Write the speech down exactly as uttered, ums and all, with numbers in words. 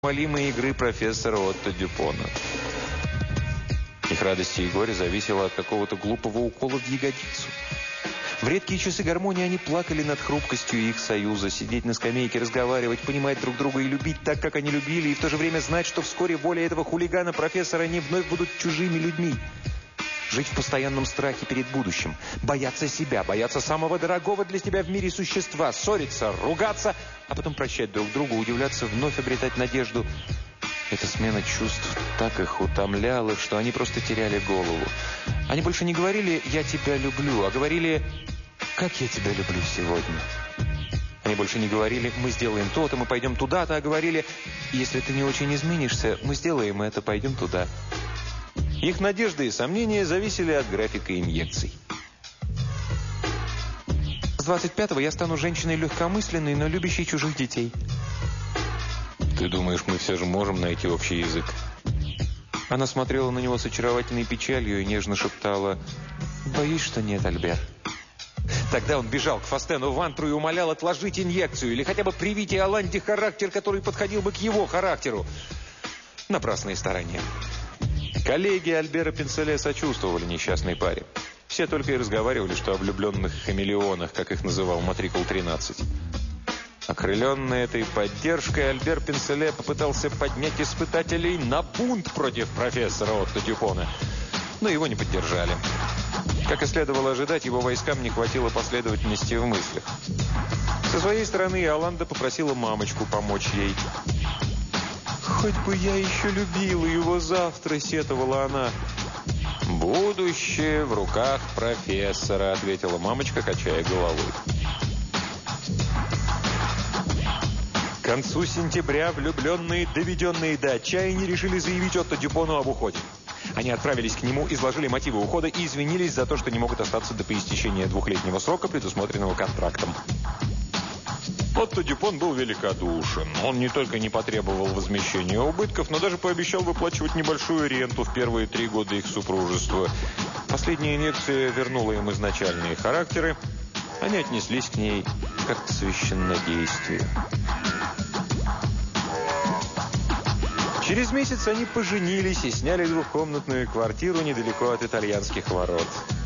неумолимой игры профессора Отто Дюпона. Их радость и горе зависело от какого-то глупого укола в ягодицу. В редкие часы гармонии они плакали над хрупкостью их союза, сидеть на скамейке, разговаривать, понимать друг друга и любить так, как они любили, и в то же время знать, что вскоре воля этого хулигана-профессора они вновь будут чужими людьми. Жить в постоянном страхе перед будущим, бояться себя, бояться самого дорогого для себя в мире существа, ссориться, ругаться, а потом прощать друг другу, удивляться, вновь обретать надежду. Эта смена чувств так их утомляла, что они просто теряли голову. Они больше не говорили «я тебя люблю», а говорили «как я тебя люблю сегодня». Они больше не говорили «мы сделаем то-то, мы пойдем туда-то», а говорили «если ты не очень изменишься, мы сделаем это, пойдем туда». Их надежды и сомнения зависели от графика инъекций. С двадцать пятого я стану женщиной легкомысленной, но любящей чужих детей. Ты думаешь, мы все же можем найти общий язык? Она смотрела на него с очаровательной печалью и нежно шептала: «Боюсь, что нет, Альбер». Тогда он бежал к Фастену Вантру и умолял отложить инъекцию или хотя бы привить Иоланде характер, который подходил бы к его характеру. Напрасные старания. Коллеги Альбера Пинцеле сочувствовали несчастной паре. Все только и разговаривали, что о влюбленных хамелеонах, как их называл Матрикул тринадцать. Окрыленный этой поддержкой, Альбер Пинцеле попытался поднять испытателей на бунт против профессора Отто Дюпона. Но его не поддержали. Как и следовало ожидать, его войскам не хватило последовательности в мыслях. Со своей стороны Иоланда попросила мамочку помочь ей. «Хоть бы я еще любила его завтра», — сетовала она. «Будущее в руках профессора», — ответила мамочка, качая головой. К концу сентября влюбленные, доведенные до отчаяния, решили заявить Отто Дюпону об уходе. Они отправились к нему, изложили мотивы ухода и извинились за то, что не могут остаться до поистечения двухлетнего срока, предусмотренного контрактом. Отто Дюпон был великодушен. Он не только не потребовал возмещения убытков, но даже пообещал выплачивать небольшую ренту в первые три года их супружества. Последняя инъекция вернула им изначальные характеры. Они отнеслись к ней как к священнодействию. Через месяц они поженились и сняли двухкомнатную квартиру недалеко от итальянских ворот.